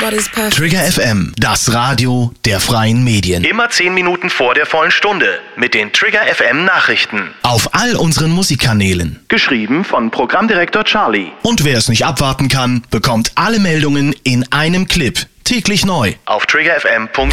everybody's perfect. Trigger FM, das Radio der freien Medien. Immer 10 Minuten vor der vollen Stunde mit den Trigger FM Nachrichten. Auf all unseren Musikkanälen. Geschrieben von Programmdirektor Charlie. Und wer es nicht abwarten kann, bekommt alle Meldungen in einem Clip. Täglich neu. Auf triggerfm.de.